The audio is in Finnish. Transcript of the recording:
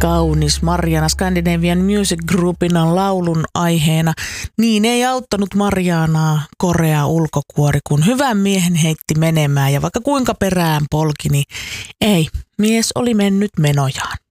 Kaunis Marjaana Scandinavian Music Groupin laulun aiheena. Niin ei auttanut Marjaanaa korea ulkokuori, kun hyvän miehen heitti menemään. Ja vaikka kuinka perään polki, niin ei, mies oli mennyt menojaan.